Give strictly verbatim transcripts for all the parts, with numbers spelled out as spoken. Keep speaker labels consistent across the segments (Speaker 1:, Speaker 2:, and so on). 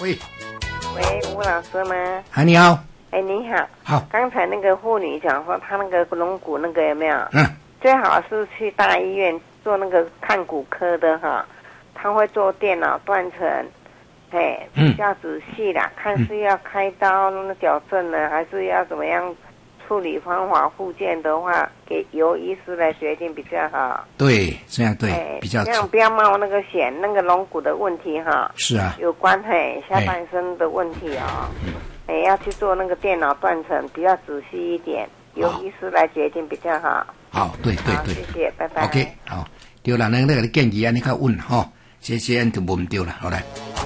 Speaker 1: 喂，
Speaker 2: 喂，吴老师吗？
Speaker 1: 啊，你好。
Speaker 2: 哎，你好。
Speaker 1: 好。
Speaker 2: 刚才那个妇女讲说，她那个龙骨那个有没有？
Speaker 1: 嗯。
Speaker 2: 最好是去大医院做那个看骨科的哈，他会做电脑断层，哎，比较仔细啦，嗯、看是要开刀矫正呢，还是要怎么样处理方法？复健的话，给由医师来决定比较好。
Speaker 1: 对，这样对，哎、比较
Speaker 2: 这样不要冒那个险，那个龙骨的问题哈。
Speaker 1: 是啊。
Speaker 2: 有关嘿下半身的问题哦，哎、嗯，要去做那个电脑断层，比较仔细一点，由医师来决定比较好。
Speaker 1: 好，对对对，
Speaker 2: 谢谢，拜拜。
Speaker 1: OK， 好，对啦，咱那个建议安尼较稳吼，这些人就问对了，好来。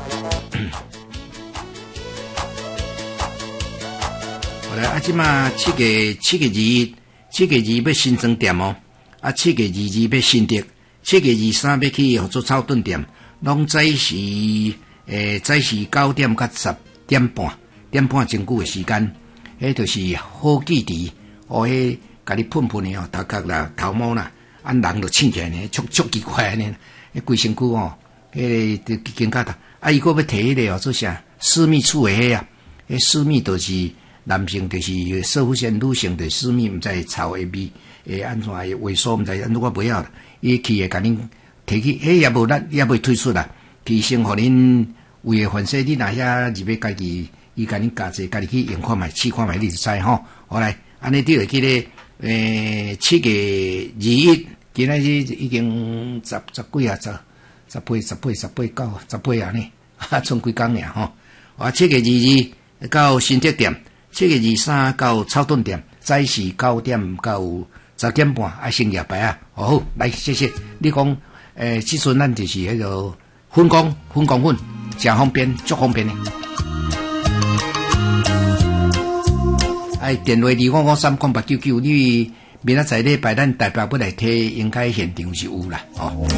Speaker 1: 好来，啊，即马七月七月二，七月二要新庄店哦，啊，七月二二要新竹，七月二三要去合作草顿店，拢早时诶，早时九点到十点半，点半真久的时间，迄就是好记忆，哦，迄。甲你喷喷的哦，头壳啦、头毛啦，啊人就醒起来呢，足足奇怪呢，迄规身躯哦，迄个惊觉到，啊伊个要摕迄个哦做啥？私密处的迄啊，迄私密就是男性就是射护腺，女性就是私密，毋知臭的味，诶安怎会萎缩，毋知安怎我不晓啦。伊去会甲恁摕去，迄也无咱也未推出啦，去先互恁胃的反射，你若遐入要家己，伊甲恁家己家己去用看觅，试看觅，你就知吼。好来，安尼你会记咧。诶，七月二一，今仔日已经十十几啊，十十八、十八、十八九、十八啊呢，哈，剩几工尔吼。啊，七月二二到新竹店，七月二三到草顿店，早时九点到十点半，啊，深夜排啊。好，来，谢谢你讲。诶，即阵咱就是迄个粉光粉光粉，真方便，足方便的。哎，电话二五五三空八九九，你明仔载礼拜咱代表要来睇，应该现场是有啦，哦。